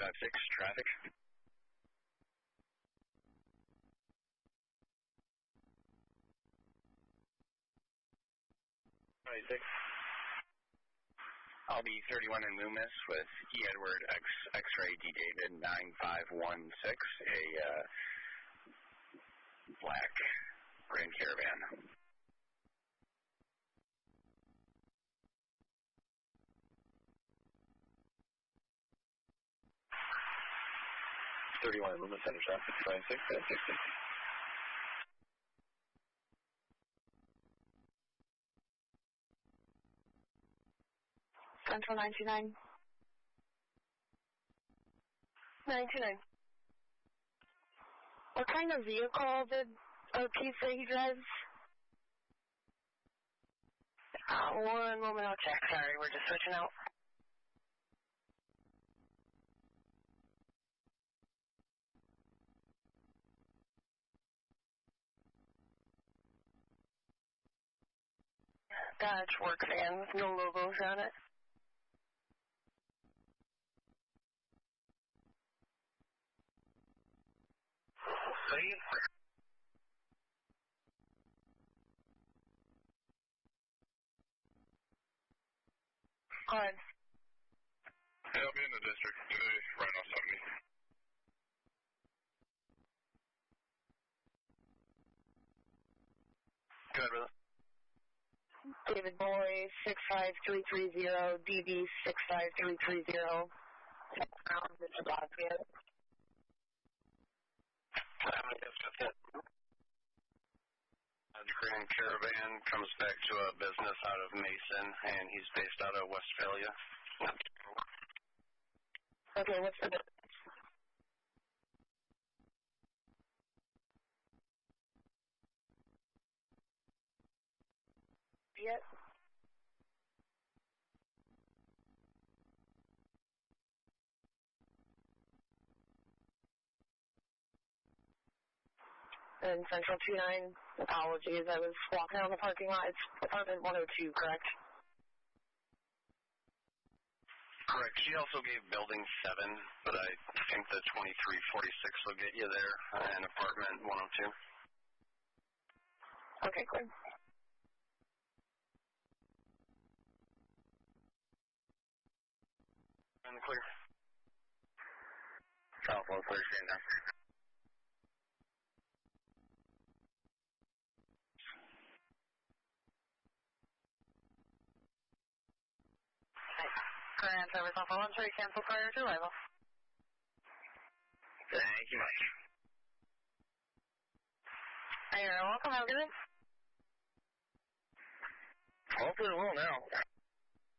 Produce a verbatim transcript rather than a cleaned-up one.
five six, traffic. twenty-six. I'll be thirty-one in Loomis with E. Edward X, X-ray D. David nine five one six, a uh, black Grand Caravan. thirty-one in Loomis, center traffic, twenty-six, sixty. Central nine two nine. nine two nine. What kind of vehicle did O P say he drives? Uh, one moment, I'll check. Sorry, we're just switching out. Dodge work van with no logos on it. Please. Go ahead. Yeah, I'll be in the district today, right off seventy. Go ahead, brother. David Boy, six five three three zero, D B six five three three zero. Grand Caravan comes back to a business out of Mason, and he's based out of Westphalia. Okay, what's the difference? Yet? And Central two nine, apologies, I was walking around the parking lot. It's apartment one oh two, correct? Correct. She also gave building seven, but I think the twenty-three forty-six will get you there, and apartment one oh two. Okay, good. In the clear. Telephone clear, stand down. Grand service off one three, cancel prior to arrival. Thank you much. Hey, you're welcome. Have a good day. Hopefully it will now.